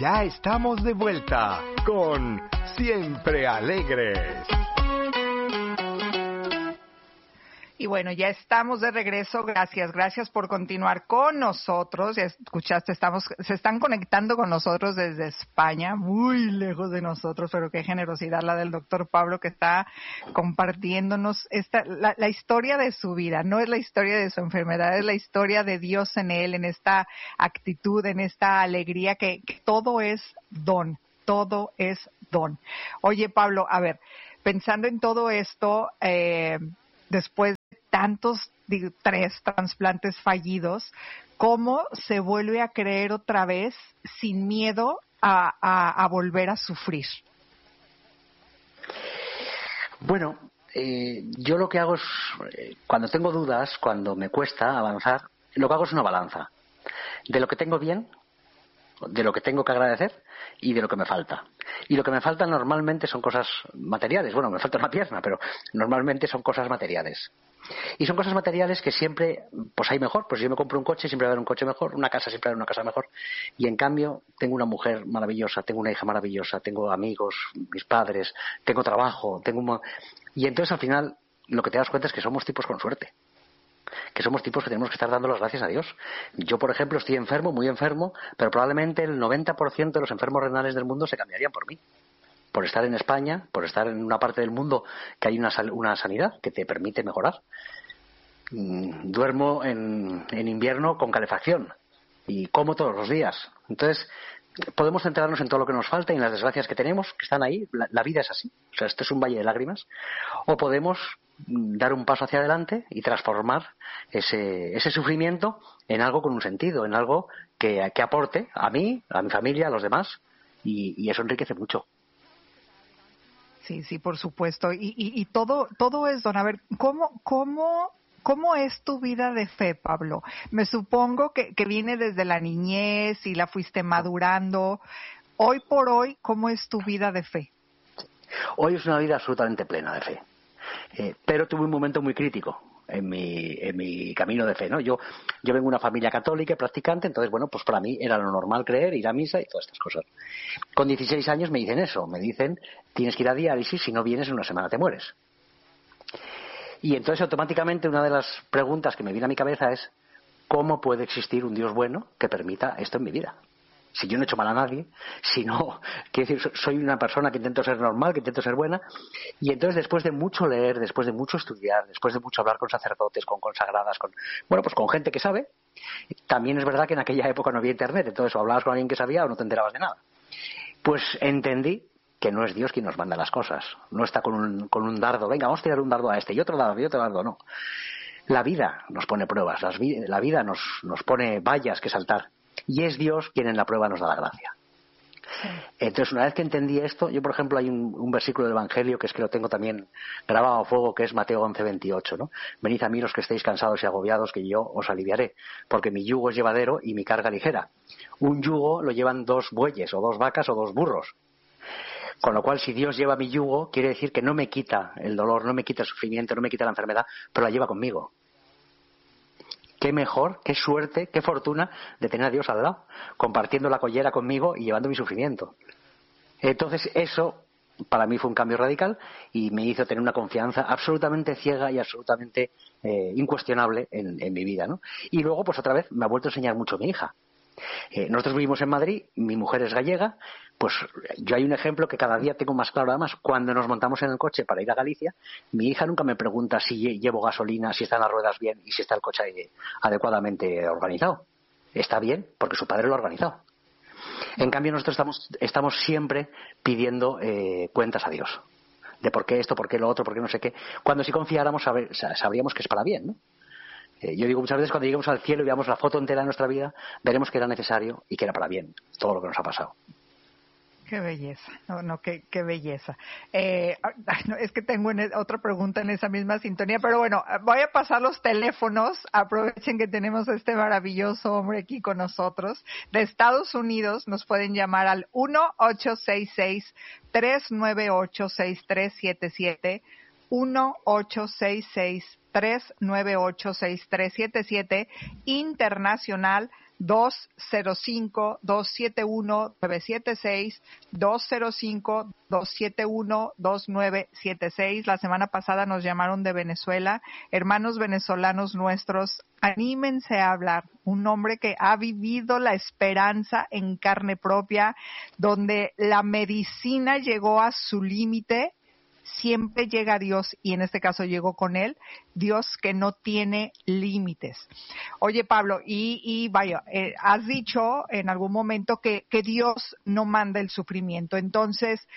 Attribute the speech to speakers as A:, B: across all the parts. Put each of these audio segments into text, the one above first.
A: Ya estamos de vuelta con Siempre Alegres.
B: Y bueno, ya estamos de regreso. Gracias por continuar con nosotros. Ya escuchaste, se están conectando con nosotros desde España, muy lejos de nosotros, pero qué generosidad la del doctor Pablo, que está compartiéndonos la historia de su vida. No es la historia de su enfermedad, es la historia de Dios en él, en esta actitud, en esta alegría, que todo es don. Todo es don. Oye, Pablo, a ver, pensando en todo esto, después de tantos, 3 trasplantes fallidos, ¿cómo se vuelve a creer otra vez sin miedo a volver a sufrir?
C: Bueno, yo lo que hago es, cuando tengo dudas, cuando me cuesta avanzar, lo que hago es una balanza de lo que tengo bien, de lo que tengo que agradecer y de lo que me falta. Y lo que me falta normalmente son cosas materiales. Bueno, me falta una pierna, pero normalmente son cosas materiales. Y son cosas materiales que siempre, pues hay mejor. Pues si yo me compro un coche, siempre va a haber un coche mejor, una casa, siempre va a haber una casa mejor. Y en cambio, tengo una mujer maravillosa, tengo una hija maravillosa, tengo amigos, mis padres, tengo trabajo, y entonces al final lo que te das cuenta es que somos tipos con suerte. Que somos tipos que tenemos que estar dando las gracias a Dios. Yo, por ejemplo, estoy enfermo, muy enfermo, pero probablemente el 90% de los enfermos renales del mundo se cambiarían por mí. Por estar en España, por estar en una parte del mundo que hay una sanidad que te permite mejorar. Duermo en invierno con calefacción y como todos los días. Entonces, podemos centrarnos en todo lo que nos falta y en las desgracias que tenemos, que están ahí. La vida es así. O sea, esto es un valle de lágrimas. O podemos dar un paso hacia adelante y transformar ese sufrimiento en algo con un sentido, en algo que aporte a mí, a mi familia, a los demás, y eso enriquece mucho.
B: Sí, por supuesto. Y todo es don. A ver, ¿cómo es tu vida de fe, Pablo? Me supongo que viene desde la niñez y la fuiste madurando. Hoy por hoy, ¿cómo es tu vida de fe?
C: Hoy es una vida absolutamente plena de fe. Pero tuve un momento muy crítico en mi camino de fe, ¿no? Yo vengo de una familia católica y practicante, entonces, bueno, pues para mí era lo normal creer, ir a misa y todas estas cosas. Con 16 años me dicen eso, me dicen, tienes que ir a diálisis, si no vienes en una semana te mueres. Y entonces automáticamente una de las preguntas que me viene a mi cabeza es, ¿cómo puede existir un Dios bueno que permita esto en mi vida? Si yo no he hecho mal a nadie, si no, quiero decir, soy una persona que intento ser normal, que intento ser buena. Y entonces, después de mucho leer, después de mucho estudiar, después de mucho hablar con sacerdotes, con consagradas, pues con gente que sabe, también es verdad que en aquella época no había internet, entonces o hablabas con alguien que sabía o no te enterabas de nada. Pues entendí que no es Dios quien nos manda las cosas. No está con un dardo, venga, vamos a tirar un dardo a este y otro dardo, no. La vida nos pone pruebas, la vida nos pone vallas que saltar. Y es Dios quien en la prueba nos da la gracia. Sí. Entonces, una vez que entendí esto, yo, por ejemplo, hay un versículo del Evangelio que es que lo tengo también grabado a fuego, que es Mateo 11:28, ¿no? Venid a mí los que estéis cansados y agobiados, que yo os aliviaré, porque mi yugo es llevadero y mi carga ligera. Un yugo lo llevan 2 bueyes, o 2 vacas, o 2 burros. Con lo cual, si Dios lleva mi yugo, quiere decir que no me quita el dolor, no me quita el sufrimiento, no me quita la enfermedad, pero la lleva conmigo. Qué mejor, qué suerte, qué fortuna de tener a Dios al lado, compartiendo la collera conmigo y llevando mi sufrimiento. Entonces eso para mí fue un cambio radical y me hizo tener una confianza absolutamente ciega y absolutamente incuestionable en mi vida, ¿no? Y luego, pues otra vez, me ha vuelto a enseñar mucho mi hija. Nosotros vivimos en Madrid, mi mujer es gallega, pues yo hay un ejemplo que cada día tengo más claro. Además, cuando nos montamos en el coche para ir a Galicia, mi hija nunca me pregunta si llevo gasolina, si están las ruedas bien y si está el coche adecuadamente organizado. Está bien, porque su padre lo ha organizado. En cambio, nosotros estamos siempre pidiendo cuentas a Dios. De por qué esto, por qué lo otro, por qué no sé qué. Cuando si confiáramos, sabríamos que es para bien, ¿no? Yo digo muchas veces, cuando lleguemos al cielo y veamos la foto entera de nuestra vida, veremos que era necesario y que era para bien todo lo que nos ha pasado.
B: Qué belleza, qué belleza. Es que tengo otra pregunta en esa misma sintonía, pero bueno, voy a pasar los teléfonos. Aprovechen que tenemos a este maravilloso hombre aquí con nosotros. De Estados Unidos nos pueden llamar al 1-866-398-6377, 1-866-398-6377, internacional 205-271-976, 205-271-2976. La semana pasada nos llamaron de Venezuela. Hermanos venezolanos nuestros, anímense a hablar. Un hombre que ha vivido la esperanza en carne propia, donde la medicina llegó a su límite. Siempre llega Dios, y en este caso llegó con él, Dios que no tiene límites. Oye, Pablo, y vaya, has dicho en algún momento que Dios no manda el sufrimiento. Entonces,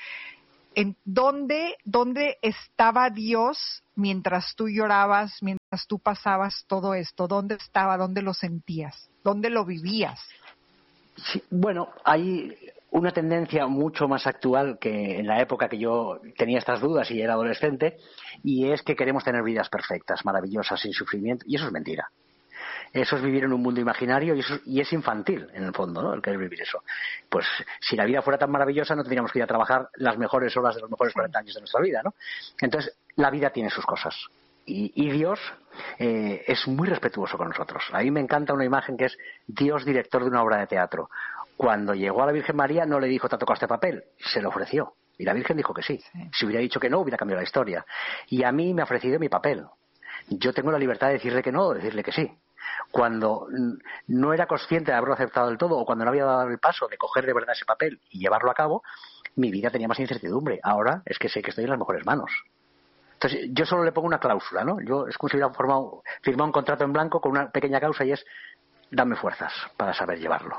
B: ¿dónde estaba Dios mientras tú llorabas, mientras tú pasabas todo esto? ¿Dónde estaba? ¿Dónde lo sentías? ¿Dónde lo vivías?
C: Sí, bueno, hay una tendencia mucho más actual que en la época que yo tenía estas dudas y era adolescente, y es que queremos tener vidas perfectas, maravillosas, sin sufrimiento, y eso es mentira. Eso es vivir en un mundo imaginario y es infantil, en el fondo, ¿no? El querer vivir eso. Pues si la vida fuera tan maravillosa, no tendríamos que ir a trabajar las mejores horas de los mejores 40 años de nuestra vida, ¿no? Entonces, la vida tiene sus cosas. Y Dios es muy respetuoso con nosotros. A mí me encanta una imagen que es Dios director de una obra de teatro. Cuando llegó a la Virgen María no le dijo, ¿te ha tocado este papel? Se lo ofreció. Y la Virgen dijo que sí. Si hubiera dicho que no, hubiera cambiado la historia. Y a mí me ha ofrecido mi papel. Yo tengo la libertad de decirle que no o de decirle que sí. Cuando no era consciente de haberlo aceptado del todo, o cuando no había dado el paso de coger de verdad ese papel y llevarlo a cabo, mi vida tenía más incertidumbre. Ahora es que sé que estoy en las mejores manos. Entonces, yo solo le pongo una cláusula, ¿no? Yo es como si hubiera firmado un contrato en blanco con una pequeña cláusula, y es: dame fuerzas para saber llevarlo.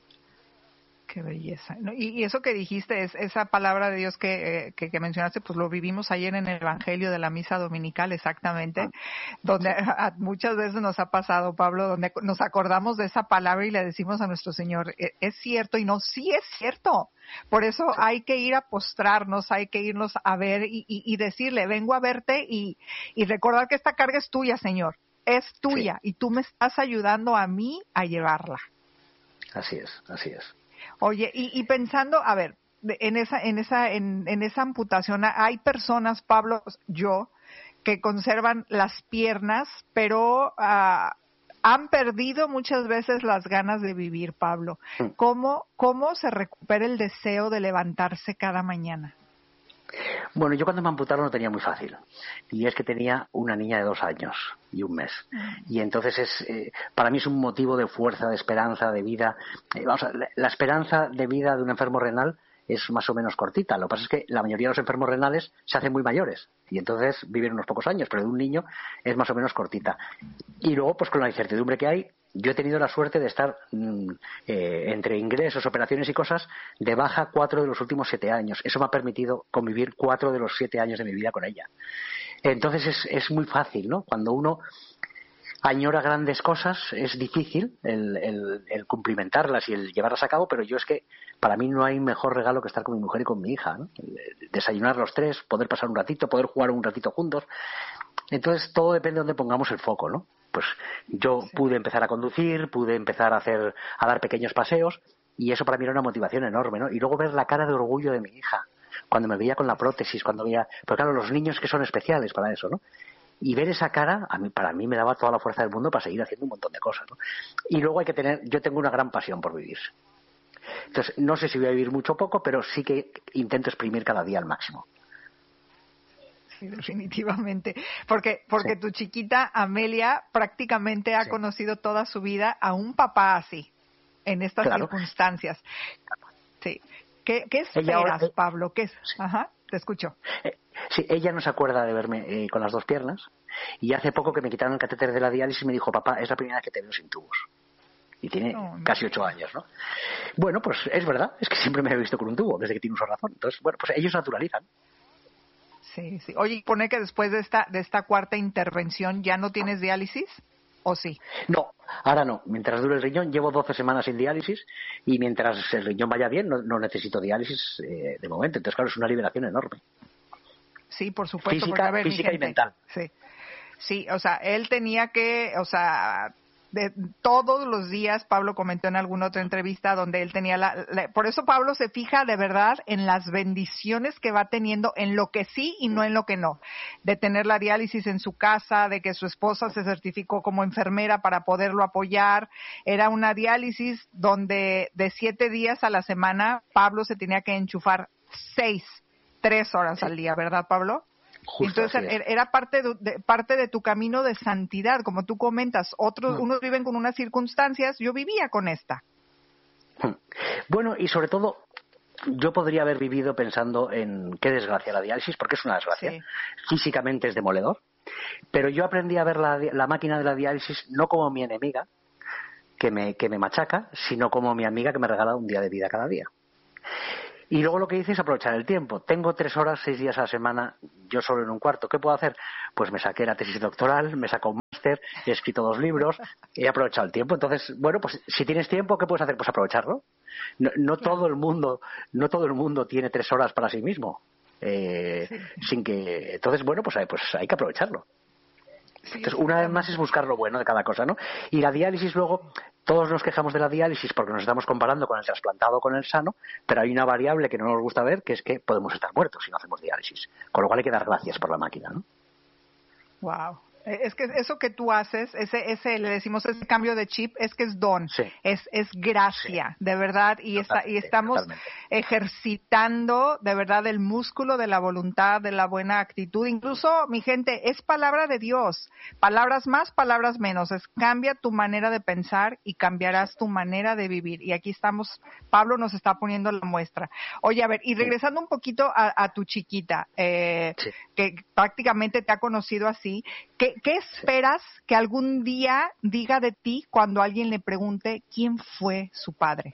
B: Qué belleza. Y eso que dijiste, es esa palabra de Dios que mencionaste, pues lo vivimos ayer en el Evangelio de la Misa Dominical, exactamente, donde muchas veces nos ha pasado, Pablo, donde nos acordamos de esa palabra y le decimos a nuestro Señor, es cierto, y no, sí es cierto. Por eso hay que ir a postrarnos, hay que irnos a ver y decirle, vengo a verte y recordar que esta carga es tuya, Señor, es tuya, y tú me estás ayudando a mí a llevarla.
C: Así es, así es.
B: Oye, y pensando, a ver, en esa amputación, hay personas, Pablo, que conservan las piernas, pero han perdido muchas veces las ganas de vivir, Pablo. ¿Cómo se recupera el deseo de levantarse cada mañana?
C: Bueno, yo cuando me amputaron lo tenía muy fácil. Y es que tenía una niña de 2 años y un mes. Y entonces para mí es un motivo de fuerza, de esperanza, de vida. La esperanza de vida de un enfermo renal es más o menos cortita. Lo que pasa es que la mayoría de los enfermos renales se hacen muy mayores y entonces viven unos pocos años, pero de un niño es más o menos cortita. Y luego, pues con la incertidumbre que hay, yo he tenido la suerte de estar entre ingresos, operaciones y cosas, de baja 4 de los últimos 7 años. Eso me ha permitido convivir 4 de los 7 años de mi vida con ella. Entonces es muy fácil, ¿no? Cuando uno añora grandes cosas, es difícil el cumplimentarlas y el llevarlas a cabo, pero yo es que para mí no hay mejor regalo que estar con mi mujer y con mi hija, ¿no? Desayunar los tres, poder pasar un ratito, poder jugar un ratito juntos. Entonces todo depende de dónde pongamos el foco, ¿no? Pues yo pude empezar a conducir, pude empezar a dar pequeños paseos, y eso para mí era una motivación enorme, ¿no? Y luego ver la cara de orgullo de mi hija cuando me veía con la prótesis, cuando veía, pues claro, los niños que son especiales para eso, ¿no? Y ver esa cara, para mí me daba toda la fuerza del mundo para seguir haciendo un montón de cosas, ¿no? Y luego yo tengo una gran pasión por vivir. Entonces, no sé si voy a vivir mucho o poco, pero sí que intento exprimir cada día al máximo.
B: Sí, definitivamente. Porque tu chiquita Amelia prácticamente ha conocido toda su vida a un papá así, en estas circunstancias. Sí. ¿Qué esperas, Pablo? ¿Qué es? Ajá, te escucho.
C: Sí, ella no se acuerda de verme con las 2 piernas, y hace poco que me quitaron el catéter de la diálisis me dijo, papá, es la primera vez que te veo sin tubos. Y tiene casi 8 años, ¿no? Bueno, pues es verdad, es que siempre me he visto con un tubo, desde que tiene uso de razón. Entonces, bueno, pues ellos naturalizan.
B: Sí, sí. Oye, ¿pone que después de esta cuarta intervención ya no tienes diálisis? ¿O sí?
C: No, ahora no. Mientras dure el riñón, llevo 12 semanas sin diálisis, y mientras el riñón vaya bien, no necesito diálisis de momento. Entonces, claro, es una liberación enorme.
B: Sí, por supuesto.
C: Física y mental.
B: Sí, o sea, él tenía que, de todos los días. Pablo comentó en alguna otra entrevista donde él tenía por eso Pablo se fija de verdad en las bendiciones que va teniendo, en lo que sí y no en lo que no. De tener la diálisis en su casa, de que su esposa se certificó como enfermera para poderlo apoyar. Era una diálisis donde de 7 días a la semana Pablo se tenía que enchufar 3 horas al día, ¿verdad, Pablo?
C: Justo.
B: Entonces era parte de tu camino de santidad, como tú comentas. Unos viven con unas circunstancias, yo vivía con esta.
C: Bueno, y sobre todo, yo podría haber vivido pensando en qué desgracia la diálisis, porque es una desgracia. Sí. Físicamente es demoledor, pero yo aprendí a ver la máquina de la diálisis no como mi enemiga, que me machaca, sino como mi amiga que me regala un día de vida cada día. Y luego lo que hice es aprovechar el tiempo. Tengo 3 horas, 6 días a la semana, yo solo en un cuarto. ¿Qué puedo hacer? Pues me saqué la tesis doctoral, me saco un máster, he escrito 2 libros, he aprovechado el tiempo. Entonces, bueno, pues si tienes tiempo, ¿qué puedes hacer? Pues aprovecharlo. No todo el mundo tiene 3 horas para sí mismo. Sin que, entonces, bueno, pues hay que aprovecharlo. Entonces, una vez más es buscar lo bueno de cada cosa, ¿no? Y la diálisis luego, todos nos quejamos de la diálisis porque nos estamos comparando con el trasplantado o con el sano, pero hay una variable que no nos gusta ver, que es que podemos estar muertos si no hacemos diálisis. Con lo cual hay que dar gracias por la máquina, ¿no?
B: Wow. Es que eso que tú haces, le decimos ese cambio de chip, es que es don, es gracia, de verdad, y estamos ejercitando de verdad el músculo de la voluntad, de la buena actitud. Incluso, mi gente, es palabra de Dios, palabras más, palabras menos, cambia tu manera de pensar y cambiarás tu manera de vivir. Y aquí estamos, Pablo nos está poniendo la muestra. Oye, a ver, y regresando un poquito a tu chiquita, que prácticamente te ha conocido así, ¿Qué esperas que algún día diga de ti cuando alguien le pregunte quién fue su padre?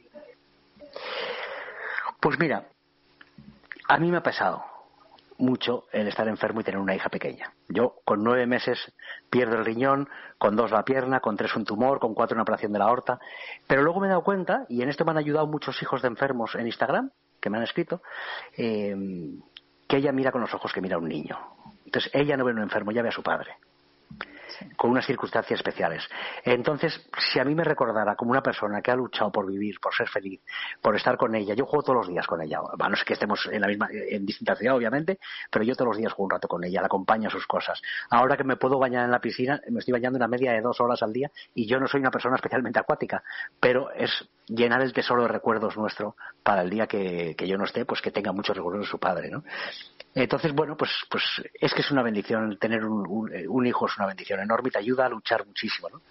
C: Pues mira, a mí me ha pesado mucho el estar enfermo y tener una hija pequeña. Yo con 9 meses pierdo el riñón, con 2 la pierna, con 3 un tumor, con 4 una operación de la aorta. Pero luego me he dado cuenta, y en esto me han ayudado muchos hijos de enfermos en Instagram, que me han escrito, que ella mira con los ojos que mira un niño. Entonces ella no ve a un enfermo, ella ve a su padre, con unas circunstancias especiales. Entonces, si a mí me recordara como una persona que ha luchado por vivir, por ser feliz, por estar con ella, yo juego todos los días con ella, no sé que estemos en distinta ciudad, obviamente, pero yo todos los días juego un rato con ella, la acompaño a sus cosas. Ahora que me puedo bañar en la piscina, me estoy bañando una media de 2 horas al día, y yo no soy una persona especialmente acuática, pero es llenar el tesoro de recuerdos nuestro para el día que yo no esté, pues que tenga muchos recuerdos de su padre, ¿no? Entonces, bueno, pues es que es una bendición, tener un hijo es una bendición enorme y te ayuda a luchar muchísimo, ¿no?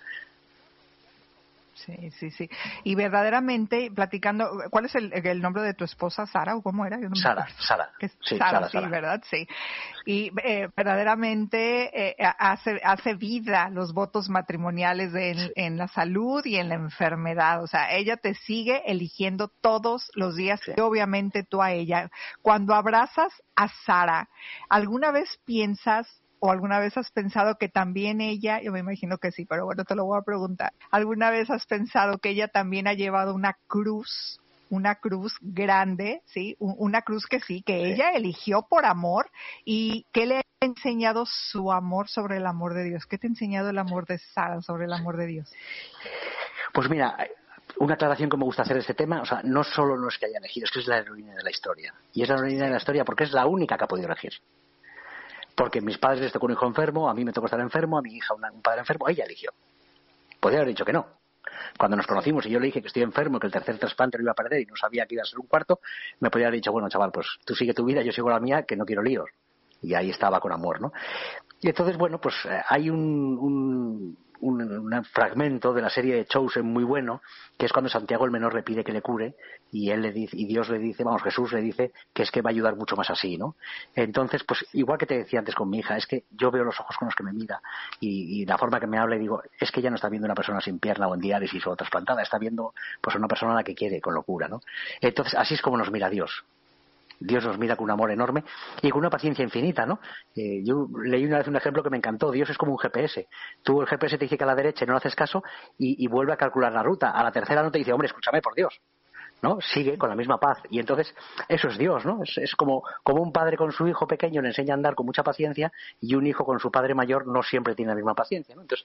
B: Sí. Y verdaderamente, platicando, ¿cuál es el nombre de tu esposa, Sara, o cómo era?
C: Sara.
B: Sí, Sara, sí, ¿verdad? Sí. Y verdaderamente hace vida los votos matrimoniales en la salud y en la enfermedad. O sea, ella te sigue eligiendo todos los días y obviamente tú a ella. Cuando abrazas a Sara, ¿alguna vez piensas o alguna vez has pensado que también ella, yo me imagino que sí, pero bueno, te lo voy a preguntar, ¿alguna vez has pensado que ella también ha llevado una cruz grande, sí, una cruz que ella eligió por amor? ¿Y qué le ha enseñado su amor sobre el amor de Dios? ¿Qué te ha enseñado el amor de Sara sobre el amor de Dios?
C: Pues mira, una aclaración que me gusta hacer de este tema, o sea, no solo no es que haya elegido, es que es la heroína de la historia. Y es la heroína de la historia porque es la única que ha podido elegir. Porque mis padres les tocó un hijo enfermo, a mí me tocó estar enfermo, a mi hija un padre enfermo, ella eligió. Podría haber dicho que no. Cuando nos conocimos y yo le dije que estoy enfermo, que el tercer trasplante lo iba a perder y no sabía que iba a ser un cuarto, me podría haber dicho, bueno, chaval, pues tú sigue tu vida, yo sigo la mía, que no quiero líos. Y ahí estaba con amor, ¿no? Y entonces, bueno, pues hay un fragmento de la serie de Chosen muy bueno, que es cuando Santiago el menor le pide que le cure y él le dice, y Dios le dice, Jesús le dice que es que va a ayudar mucho más así, ¿no? Entonces, pues igual que te decía antes con mi hija, es que yo veo los ojos con los que me mira y la forma que me habla y digo, es que ella no está viendo una persona sin pierna o en diálisis o trasplantada, está viendo pues una persona a la que quiere con locura, ¿no? Entonces, así es como nos mira Dios. Dios nos mira con un amor enorme y con una paciencia infinita, ¿no? Yo leí una vez un ejemplo que me encantó. Dios es como un GPS. Tú, el GPS te dice que a la derecha y no le haces caso y vuelve a calcular la ruta. A la tercera no te dice, hombre, escúchame, por Dios, ¿no? Sigue con la misma paz. Y entonces, eso es Dios, ¿no? Es como un padre con su hijo pequeño le enseña a andar con mucha paciencia y un hijo con su padre mayor no siempre tiene la misma paciencia, ¿no? Entonces,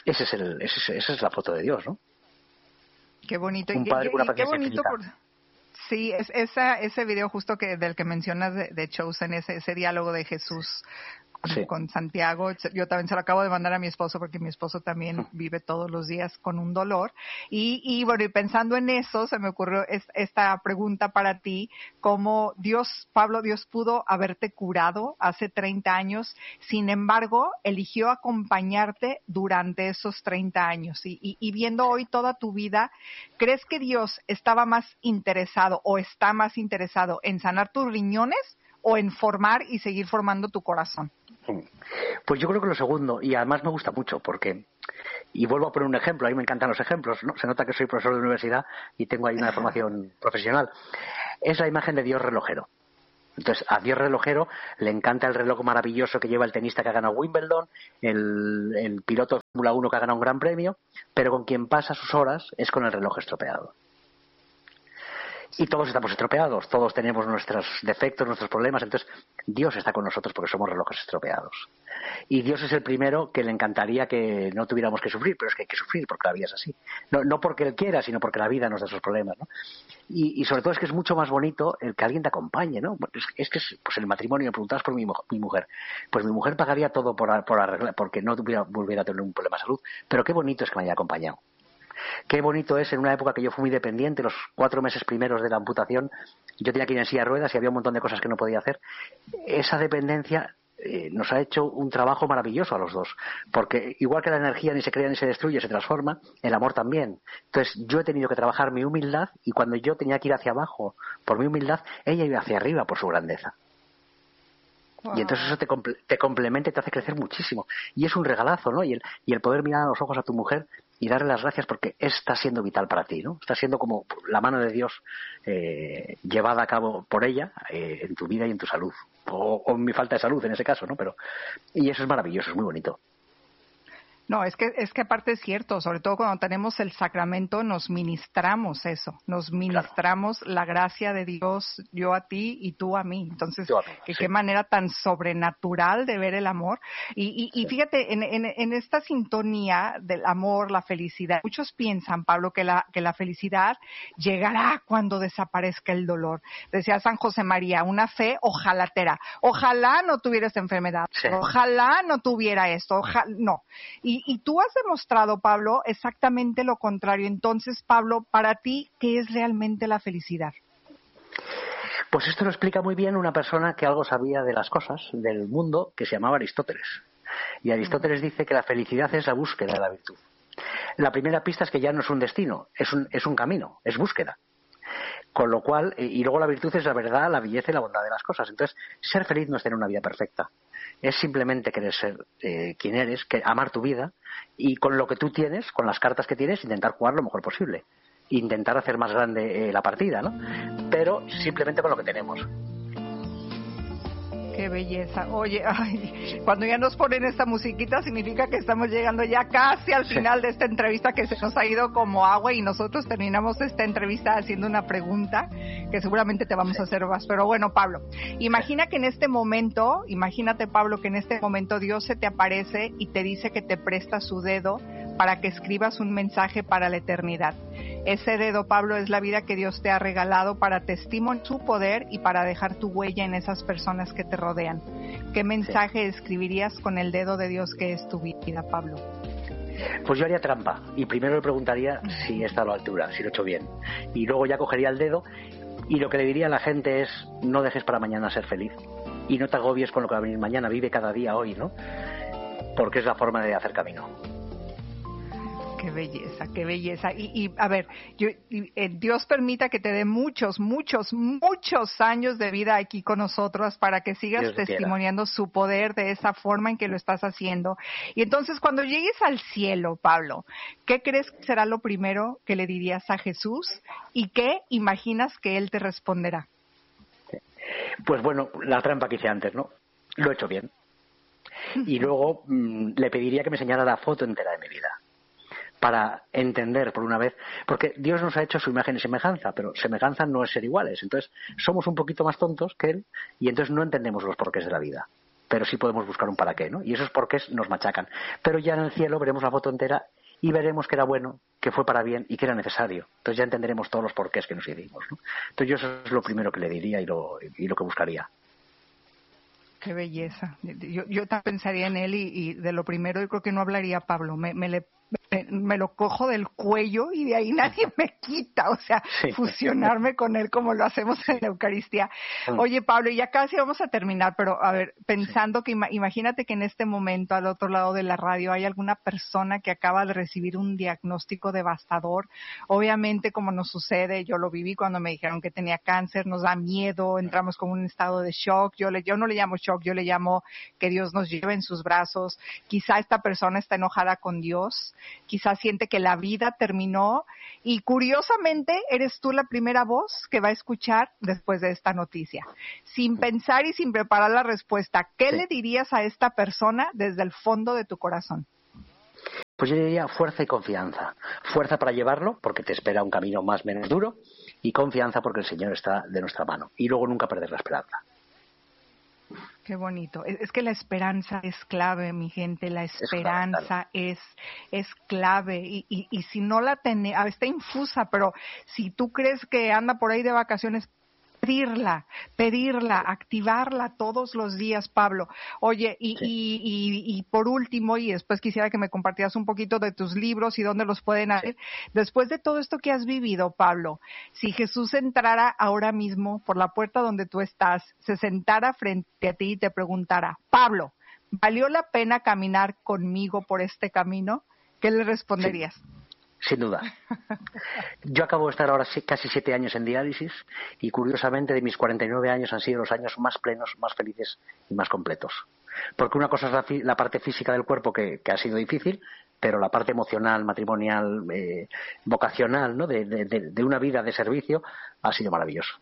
C: Esa es la foto de Dios, ¿no?
B: Qué bonito.
C: Un padre con una
B: Y qué
C: paciencia
B: bonito
C: infinita.
B: Sí, ese video justo del que mencionas de Chosen, ese diálogo de Jesús
C: Sí.
B: con Santiago, yo también se lo acabo de mandar a mi esposo porque mi esposo también vive todos los días con un dolor. Y bueno, y pensando en eso, se me ocurrió esta pregunta para ti, cómo Pablo, Dios pudo haberte curado hace 30 años, sin embargo, eligió acompañarte durante esos 30 años. Y viendo hoy toda tu vida, ¿crees que Dios estaba más interesado o está más interesado en sanar tus riñones o en formar y seguir formando tu corazón?
C: Pues yo creo que lo segundo, y además me gusta mucho, porque, y vuelvo a poner un ejemplo, a mí me encantan los ejemplos, ¿no? Se nota que soy profesor de universidad y tengo ahí una formación profesional. Es la imagen de Dios relojero. Entonces, a Dios relojero le encanta el reloj maravilloso que lleva el tenista que ha ganado Wimbledon, el piloto de Fórmula 1 que ha ganado un gran premio, pero con quien pasa sus horas es con el reloj estropeado. Y todos estamos estropeados, todos tenemos nuestros defectos, nuestros problemas, entonces Dios está con nosotros porque somos relojes estropeados. Y Dios es el primero que le encantaría que no tuviéramos que sufrir, pero es que hay que sufrir porque la vida es así. No porque Él quiera, sino porque la vida nos da esos problemas, ¿no? Y sobre todo es que es mucho más bonito el que alguien te acompañe, ¿no? Es que pues el matrimonio, me preguntabas por mi mujer. Pues mi mujer pagaría todo por arreglar, porque no volviera a tener un problema de salud, pero qué bonito es que me haya acompañado. Qué bonito es en una época que yo fui muy dependiente, los 4 meses primeros de la amputación, yo tenía que ir en silla de ruedas y había un montón de cosas que no podía hacer. Esa dependencia nos ha hecho un trabajo maravilloso a los dos, porque igual que la energía ni se crea ni se destruye, se transforma, el amor también. Entonces yo he tenido que trabajar mi humildad y cuando yo tenía que ir hacia abajo por mi humildad, ella iba hacia arriba por su grandeza. Y entonces eso te complementa y te hace crecer muchísimo. Y es un regalazo, ¿no? Y el poder mirar a los ojos a tu mujer y darle las gracias porque está siendo vital para ti, ¿no? Está siendo como la mano de Dios llevada a cabo por ella en tu vida y en tu salud. O en mi falta de salud en ese caso, ¿no? Y eso es maravilloso, es muy bonito.
B: No, es que aparte es cierto, sobre todo cuando tenemos el sacramento nos ministramos eso, nos ministramos la gracia de Dios, yo a ti y tú a mí. Entonces,
C: sí.
B: qué manera tan sobrenatural de ver el amor. Y fíjate, en esta sintonía del amor, la felicidad, muchos piensan, Pablo, que la felicidad llegará cuando desaparezca el dolor. Decía San José María, una fe ojalatera. Ojalá no tuviera esta enfermedad,
C: sí.
B: Ojalá no tuviera esto, no. Y tú has demostrado, Pablo, exactamente lo contrario. Entonces, Pablo, para ti, ¿qué es realmente la felicidad?
C: Pues esto lo explica muy bien una persona que algo sabía de las cosas, del mundo, que se llamaba Aristóteles. Y Aristóteles dice que la felicidad es la búsqueda de la virtud. La primera pista es que ya no es un destino, es un camino, es búsqueda. Con lo cual, y luego la virtud es la verdad, la belleza y la bondad de las cosas. Entonces, ser feliz no es tener una vida perfecta. Es simplemente querer ser quien eres, amar tu vida y con lo que tú tienes, con las cartas que tienes, intentar jugar lo mejor posible. Intentar hacer más grande la partida, ¿no? Pero simplemente con lo que tenemos.
B: Qué belleza. Oye, cuando ya nos ponen esta musiquita significa que estamos llegando ya casi al final de esta entrevista que se nos ha ido como agua y nosotros terminamos esta entrevista haciendo una pregunta que seguramente te vamos a hacer más. Pero bueno, Pablo, imagínate Pablo, que en este momento Dios se te aparece y te dice que te presta su dedo para que escribas un mensaje para la eternidad. Ese dedo, Pablo, es la vida que Dios te ha regalado para testimoniar su poder y para dejar tu huella en esas personas que te rodean. ¿Qué mensaje escribirías con el dedo de Dios que es tu vida, Pablo?
C: Pues yo haría trampa y primero le preguntaría si está a la altura, si lo he hecho bien. Y luego ya cogería el dedo y lo que le diría a la gente es: no dejes para mañana ser feliz y no te agobies con lo que va a venir mañana, vive cada día hoy, ¿no? Porque es la forma de hacer camino.
B: Qué belleza, qué belleza. Y a ver, Dios permita que te dé muchos años de vida aquí con nosotros para que sigas
C: Dios
B: testimoniando su poder de esa forma en que lo estás haciendo. Y entonces, cuando llegues al cielo, Pablo, ¿qué crees que será lo primero que le dirías a Jesús? ¿Y qué imaginas que Él te responderá?
C: Pues bueno, la trampa que hice antes, ¿no? Lo he hecho bien. Y luego le pediría que me enseñara la foto entera de mi vida, para entender por una vez, porque Dios nos ha hecho su imagen y semejanza, pero semejanza no es ser iguales. Entonces somos un poquito más tontos que Él y entonces no entendemos los porqués de la vida. pero sí podemos buscar un para qué, ¿no? Y esos porqués nos machacan. Pero ya en el cielo veremos la foto entera y veremos que era bueno, que fue para bien y que era necesario. Entonces ya entenderemos todos los porqués que nos hicimos, ¿no? Entonces yo eso es lo primero que le diría y lo que buscaría.
B: Qué belleza. Yo también pensaría en él y de lo primero yo creo que no hablaría Pablo. Me lo cojo del cuello y de ahí nadie me quita. O sea,
C: Sí.
B: fusionarme con él como lo hacemos en la Eucaristía. Oye, Pablo, ya casi vamos a terminar, pero a ver, pensando que imagínate que en este momento al otro lado de la radio hay alguna persona que acaba de recibir un diagnóstico devastador. Obviamente, como nos sucede, yo lo viví cuando me dijeron que tenía cáncer, nos da miedo, entramos como en un estado de shock. Yo no le llamo shock, yo le llamo que Dios nos lleve en sus brazos. Quizá esta persona está enojada con Dios, quizá siente que la vida terminó y curiosamente eres tú la primera voz que va a escuchar después de esta noticia. Sin pensar y sin preparar la respuesta, ¿qué le dirías a esta persona desde el fondo de tu corazón?
C: Pues yo diría fuerza y confianza. Fuerza para llevarlo, porque te espera un camino más o menos duro, y confianza porque el Señor está de nuestra mano. Y luego nunca perder la esperanza.
B: Qué bonito. Es que la esperanza es clave, mi gente. La esperanza es clave. Y si no la tenés, está infusa, pero si tú crees que anda por ahí de vacaciones, pedirla, activarla todos los días, Pablo. Oye, y por último, y después quisiera que me compartieras un poquito de tus libros y dónde los pueden hacer. Después de todo esto que has vivido, Pablo, si Jesús entrara ahora mismo por la puerta donde tú estás, se sentara frente a ti y te preguntara, Pablo, ¿valió la pena caminar conmigo por este camino? ¿Qué le responderías?
C: Sin duda. Yo acabo de estar ahora casi 7 años en diálisis y curiosamente de mis 49 años han sido los años más plenos, más felices y más completos. Porque una cosa es la parte física del cuerpo que ha sido difícil, pero la parte emocional, matrimonial, vocacional, ¿no? de una vida de servicio ha sido maravilloso.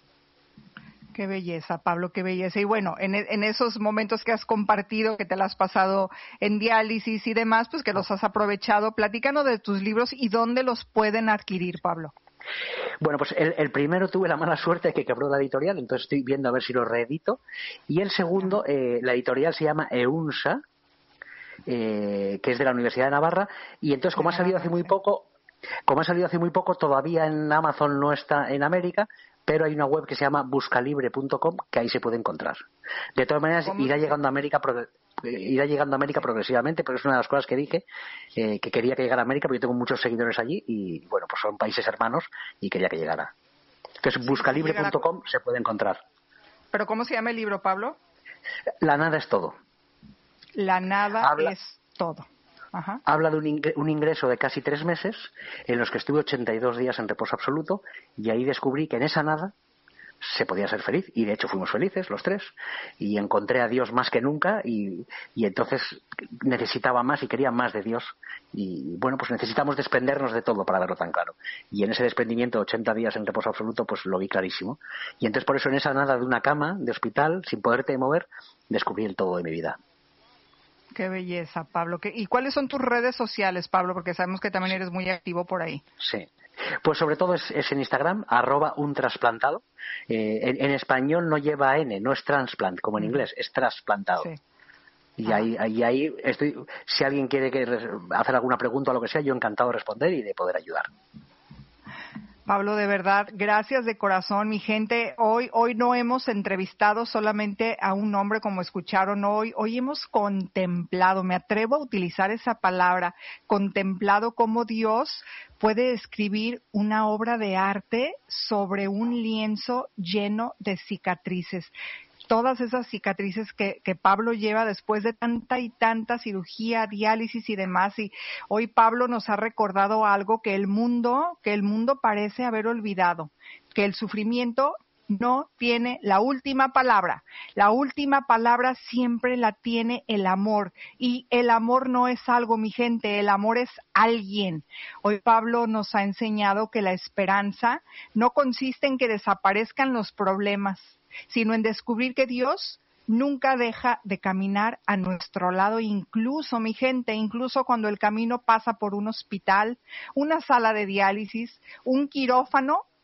B: Qué belleza, Pablo, qué belleza. Y bueno, en esos momentos que has compartido, que te las has pasado en diálisis y demás, pues que los has aprovechado, platícanos de tus libros y dónde los pueden adquirir, Pablo.
C: Bueno, pues el primero tuve la mala suerte de que quebró la editorial, entonces estoy viendo a ver si lo reedito. Y el segundo, la editorial se llama EUNSA, que es de la Universidad de Navarra, y entonces como ha salido hace muy poco, todavía en Amazon no está en América, pero hay una web que se llama buscalibre.com que ahí se puede encontrar. De todas maneras, irá llegando a América progresivamente, porque es una de las cosas que dije, que quería que llegara a América, porque yo tengo muchos seguidores allí y, bueno, pues son países hermanos y quería que llegara. Entonces, buscalibre.com se puede encontrar.
B: ¿Pero cómo se llama el libro, Pablo?
C: La nada es todo.
B: La nada es todo. Ajá.
C: Habla de un ingreso de casi 3 meses en los que estuve 82 días en reposo absoluto y ahí descubrí que en esa nada se podía ser feliz y de hecho fuimos felices los 3 y encontré a Dios más que nunca y entonces necesitaba más y quería más de Dios y bueno, pues necesitamos desprendernos de todo para verlo tan claro y en ese desprendimiento de 80 días en reposo absoluto pues lo vi clarísimo y entonces por eso en esa nada de una cama de hospital sin poderte mover descubrí el todo de mi vida.
B: Qué belleza, Pablo. ¿Y cuáles son tus redes sociales, Pablo? Porque sabemos que también eres muy activo por ahí.
C: Sí. Pues sobre todo es en Instagram, @untrasplantado. En español no lleva N, no es transplant, como en inglés, es trasplantado. Sí. Y ahí estoy. Si alguien quiere hacer alguna pregunta o lo que sea, yo encantado de responder y de poder ayudar.
B: Pablo, de verdad, gracias de corazón, mi gente. Hoy no hemos entrevistado solamente a un hombre como escucharon hoy hemos contemplado, me atrevo a utilizar esa palabra, contemplado cómo Dios puede escribir una obra de arte sobre un lienzo lleno de cicatrices. Todas esas cicatrices que Pablo lleva después de tanta y tanta cirugía, diálisis y demás. Y hoy Pablo nos ha recordado algo que el mundo parece haber olvidado, que el sufrimiento no tiene la última palabra. La última palabra siempre la tiene el amor. Y el amor no es algo, mi gente, el amor es alguien. Hoy Pablo nos ha enseñado que la esperanza no consiste en que desaparezcan los problemas, sino en descubrir que Dios nunca deja de caminar a nuestro lado, incluso, mi gente, incluso cuando el camino pasa por un hospital, una sala de diálisis, un quirófano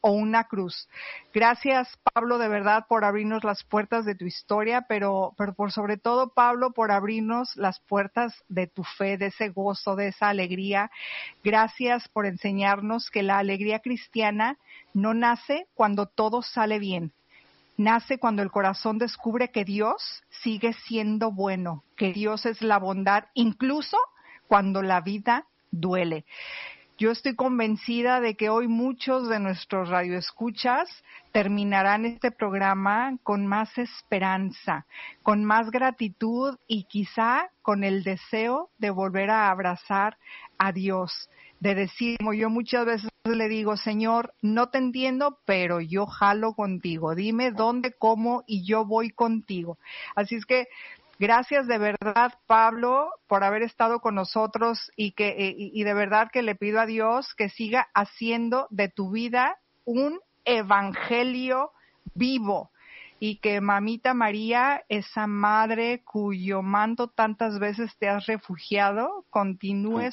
B: o una cruz. Gracias, Pablo, de verdad, por abrirnos las puertas de tu historia, pero por sobre todo, Pablo, por abrirnos las puertas de tu fe, de ese gozo, de esa alegría. Gracias por enseñarnos que la alegría cristiana no nace cuando todo sale bien. Nace cuando el corazón descubre que Dios sigue siendo bueno, que Dios es la bondad, incluso cuando la vida duele. Yo estoy convencida de que hoy muchos de nuestros radioescuchas terminarán este programa con más esperanza, con más gratitud y quizá con el deseo de volver a abrazar a Dios, de decir, como yo muchas veces le digo, Señor, no te entiendo, pero yo jalo contigo. Dime dónde, cómo y yo voy contigo. Así es que gracias de verdad, Pablo, por haber estado con nosotros y de verdad que le pido a Dios que siga haciendo de tu vida un evangelio vivo y que Mamita María, esa madre cuyo manto tantas veces te has refugiado, continúe